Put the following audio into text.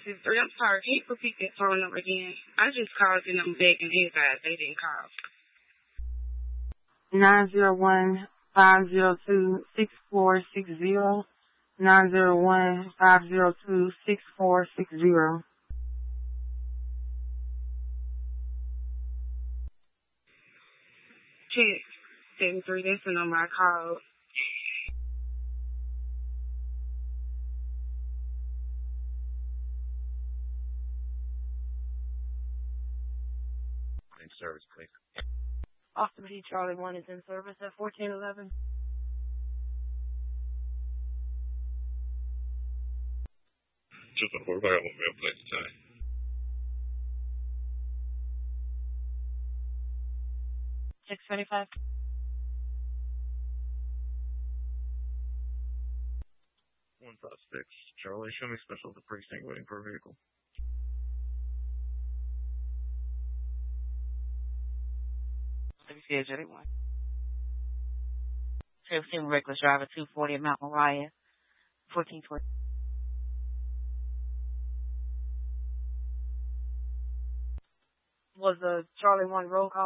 663. I'm sorry. Can you repeat that phone number again? I just called the number back and they guys, they didn't call. 901-502-6460. 901-502-6460. Check 73. That's the number I called. Service, please. Austin P. Charlie 1 is in service at 1411. Just a quarterback, I won't be able to play today. $625. $156. Charlie, show me special at the precinct waiting for a vehicle. WCAJ 1. 17 reckless driver 240 Mount Moriah 1420. Was the Charlie 1 roll call?